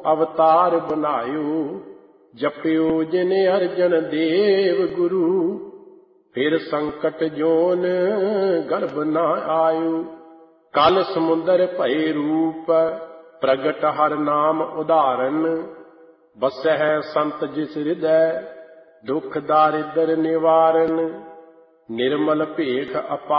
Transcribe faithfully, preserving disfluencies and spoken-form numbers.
ਅਵਤਾਰ ਬਨਾਇਓ। ਜਪਿਓ ਜਿਨ ਅਰਜਨ ਦੇਵ ਗੁਰੂ, ਫਿਰ ਸੰਕਟ ਜੋਨ ਗਰਭ ਨਾ ਆਇਓ। ਕਲ ਸਮੁੰਦਰ ਭਏ ਰੂਪ, ਪ੍ਰਗਟ ਹਰ ਨਾਮ ਉਦਾਹਰਨ। ਬਸਹਿ ਸੰਤ ਜਿਸ ਹਿਰਦੈ, ਦੁਖ ਦਾਰਿਦਰ ਨਿਵਾਰਨ। ਨਿਰਮਲ ਭੇਖ ਅਪਾਰ